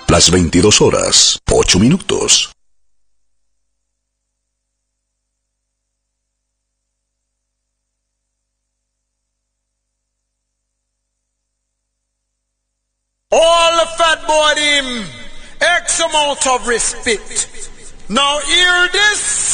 Las 22 horas, 8 minutos. All the fat boy him X amount of respect. Now hear this.